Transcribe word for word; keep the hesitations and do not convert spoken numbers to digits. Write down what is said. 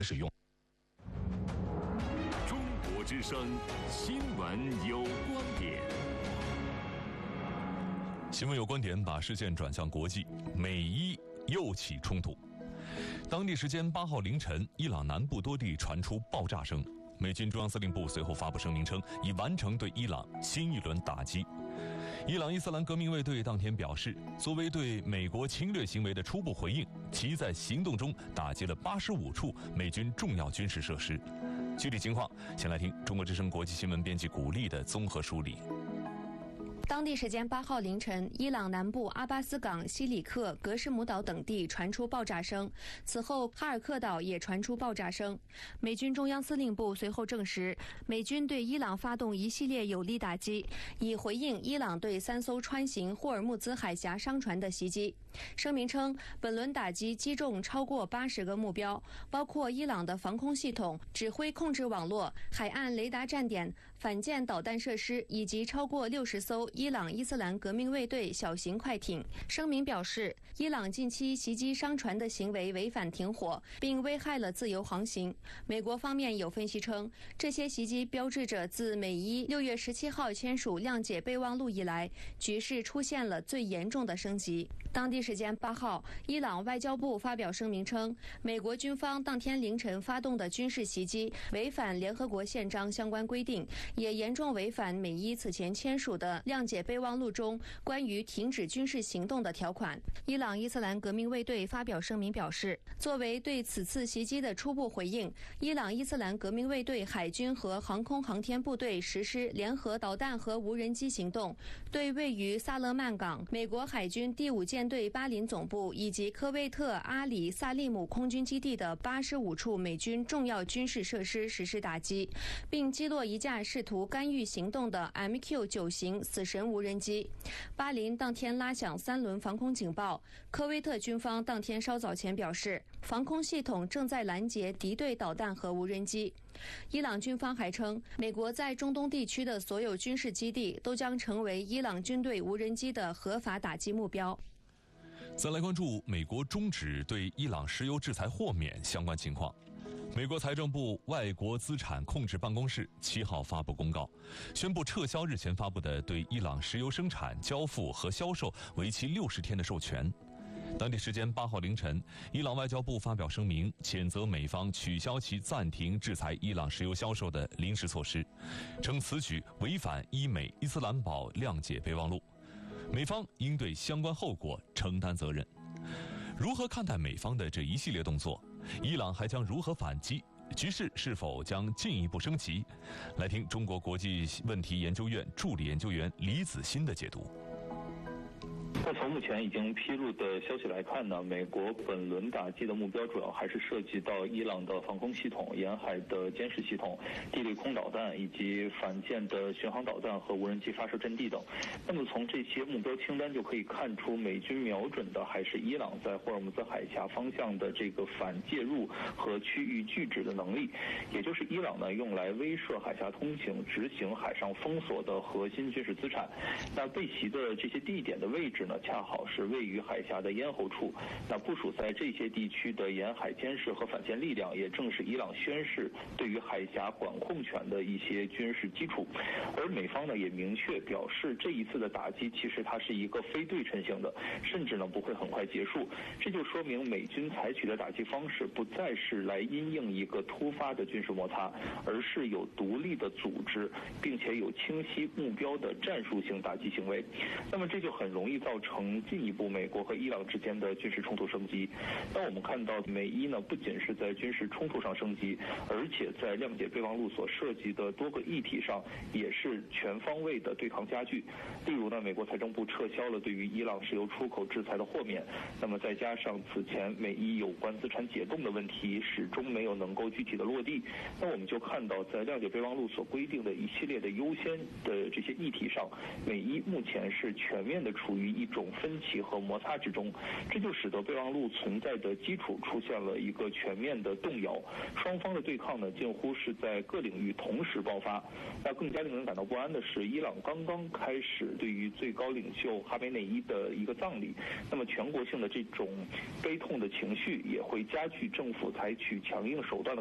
使用。 中国之声新闻有观点。 新闻有观点，把视线转向国际，美伊又起冲突。当地时间八号凌晨，伊朗南部多地传出爆炸声。美军中央司令部随后发布声明称，已完成对伊朗新一轮打击。伊朗伊斯兰革命卫队当天表示，作为对美国侵略行为的初步回应，其在行动中打击了八十五处美军重要军事设施。具体情况，先来听中国之声国际新闻编辑古丽的综合梳理。 当地时间八号凌晨，伊朗南部阿巴斯港、西里克、格什姆岛等地传出爆炸声，此后哈尔克岛也传出爆炸声。美军中央司令部随后证实，美军对伊朗发动一系列有力打击，以回应伊朗对三艘穿行霍尔木兹海峡商船的袭击。声明称，本轮打击击中超过八十个目标，包括伊朗的防空系统、指挥控制网络、海岸雷达站点、反舰导弹设施以及超过六十艘伊朗伊斯兰革命卫队小型快艇。声明表示，伊朗近期袭击商船的行为违反停火，并危害了自由航行。美国方面有分析称，这些袭击标志着自美伊六月十七号签署谅解备忘录以来，局势出现了最严重的升级。当地时间八号，伊朗外交部发表声明称，美国军方当天凌晨发动的军事袭击违反联合国宪章相关规定，也严重违反美伊此前签署的谅解备忘录中关于停止军事行动的条款。伊朗伊斯兰革命卫队发表声明表示，作为对此次袭击的初步回应，伊朗伊斯兰革命卫队海军和航空航天部队实施联合导弹和无人机行动，对位于萨勒曼港美国海军第五舰队巴林总部以及科威特阿里萨利姆空军基地的八十五处美军重要军事设施实施打击，并击落一架试图干预行动的 M Q 九 型死神无人机。巴林当天拉响三轮防空警报。科威特军方当天稍早前表示，防空系统正在拦截敌对导弹和无人机。伊朗军方还称，美国在中东地区的所有军事基地都将成为伊朗军队无人机的合法打击目标。 再来关注美国终止对伊朗石油制裁豁免相关情况。美国财政部外国资产控制办公室七号发布公告，宣布撤销日前发布的对伊朗石油生产、交付和销售为期六十天的授权。当地时间八号凌晨，伊朗外交部发表声明，谴责美方取消其暂停制裁伊朗石油销售的临时措施，称此举违反伊美伊斯兰堡谅解备忘录，美方应对相关后果承担责任。如何看待美方的这一系列动作？伊朗还将如何反击？局势是否将进一步升级？来听中国国际问题研究院助理研究员李子欣的解读。 那从目前已经披露的消息来看呢，美国本轮打击的目标主要还是涉及到伊朗的防空系统、沿海的监视系统、地对空导弹以及反舰的巡航导弹和无人机发射阵地等。那么从这些目标清单就可以看出，美军瞄准的还是伊朗在霍尔木兹海峡方向的这个反介入和区域拒止的能力，也就是伊朗呢用来威慑海峡通行、执行海上封锁的核心军事资产。那被袭的这些地点的位置呢，恰好是位于海峡的咽喉处。那部署在这些地区的沿海监视和反舰力量，也正是伊朗宣示对于海峡管控权的一些军事基础。而美方呢也明确表示，这一次的打击其实它是一个非对称性的，甚至呢不会很快结束。这就说明美军采取的打击方式不再是来因应一个突发的军事摩擦，而是有独立的组织，并且有清晰目标的战术性打击行为。那么这就很容易造成进一步美国和伊朗之间的军事冲突升级。当我们看到美伊呢不仅是在军事冲突上升级，而且在谅解备忘录所涉及的多个议题上也是全方位的对抗加剧。例如呢，美国财政部撤销了对于伊朗石油出口制裁的豁免，那么再加上此前美伊有关资产解冻的问题始终没有能够具体的落地，那我们就看到在谅解备忘录所规定的一系列的优先的这些议题上，美伊目前是全面的处于一种分歧和摩擦之中，这就使得备忘录存在的基础出现了一个全面的动摇，双方的对抗呢近乎是在各领域同时爆发。那更加令人感到不安的是，伊朗刚刚开始对于最高领袖哈梅内伊的一个葬礼，那么全国性的这种悲痛的情绪也会加剧政府采取强硬手段的